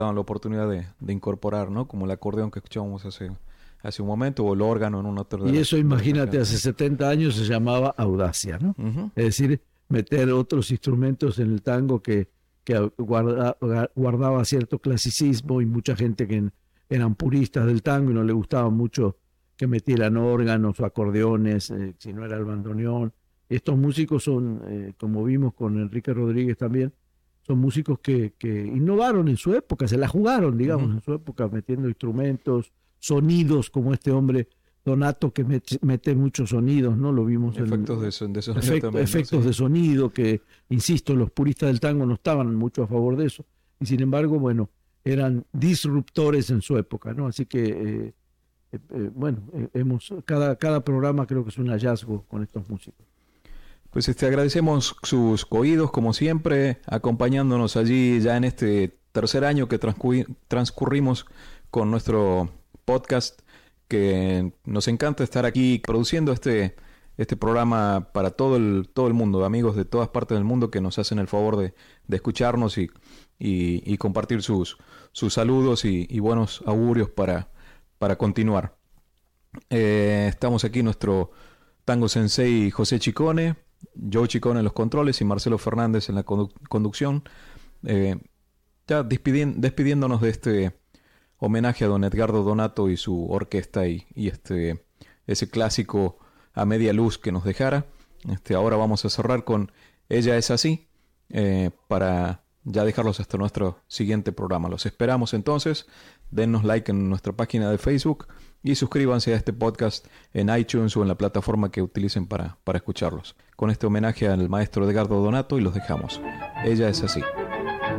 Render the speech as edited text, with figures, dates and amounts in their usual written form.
daban la oportunidad de incorporar, ¿no? Como el acordeón que escuchábamos hace un momento, o el órgano en un otro Y eso, de las imagínate, hace canciones. 70 años se llamaba audacia, ¿no? Ujú. Es decir, meter otros instrumentos en el tango que guardaba cierto clasicismo y mucha gente eran puristas del tango y no le gustaba mucho que metieran órganos o acordeones, si no era el bandoneón. Estos músicos son, como vimos con Enrique Rodríguez también, son músicos que innovaron en su época, se la jugaron, digamos, Ujú. en su época, metiendo instrumentos, sonidos, como este hombre Donato que mete muchos sonidos, ¿no? Lo vimos Efectos en de sonido también, ¿no? efectos Sí. de sonido que, insisto, los puristas del tango no estaban mucho a favor de eso. Y sin embargo, bueno, eran disruptores en su época, ¿no? Así que, bueno, cada programa creo que es un hallazgo con estos músicos. Pues agradecemos sus oídos, como siempre, acompañándonos allí ya en este tercer año que transcurrimos con nuestro podcast, que nos encanta estar aquí produciendo este programa para todo el mundo, amigos de todas partes del mundo que nos hacen el favor de escucharnos y compartir sus saludos y buenos augurios para continuar. Estamos aquí nuestro tango sensei José Chicone, Joe Chicone en los controles y Marcelo Fernández en la conducción. Eh, ya despidiéndonos de este homenaje a don Edgardo Donato y su orquesta y ese clásico a media luz que nos dejara. Ahora vamos a cerrar con Ella es así, para ya dejarlos hasta nuestro siguiente programa. Los esperamos entonces. Dennos like en nuestra página de Facebook y suscríbanse a este podcast en iTunes o en la plataforma que utilicen para escucharlos. Con este homenaje al maestro Edgardo Donato y los dejamos. Ella es así.